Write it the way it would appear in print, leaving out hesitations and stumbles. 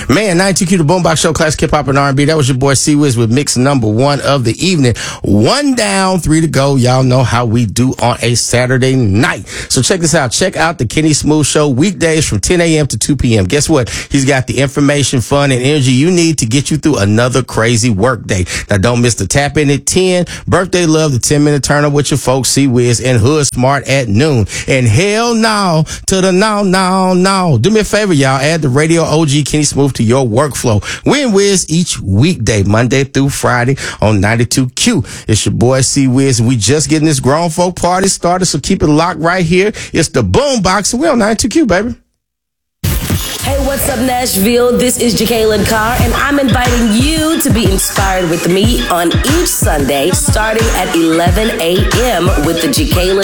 Man, 92Q, the Boombox Show, classic hip hop and R&B. That was your boy C-Wiz with mix number 1 of the evening. 1 down, 3 to go. Y'all know how we do on a Saturday night. So check this out. Check out the Kenny Smooth Show weekdays from 10 a.m. to 2 p.m. Guess what? He's got the information, fun, and energy you need to get you through another crazy work day. Now, don't miss the Tap In at 10, Birthday Love, the 10-minute turn up with your folks, C-Wiz, and Hood Smart at noon. And hell no to the no. Do me a favor, y'all. Add the Radio OG Kenny Smooth to your workflow. Win Wiz each weekday, Monday through Friday on 92Q. It's your boy C-Wiz, and we just getting this grown folk party started, so keep it locked right here. It's the Boombox, and we're on 92Q, baby. Hey, what's up, Nashville? This is Jacqueline Carr, and I'm inviting you to be inspired with me on each Sunday, starting at 11 a.m. with the Jacqueline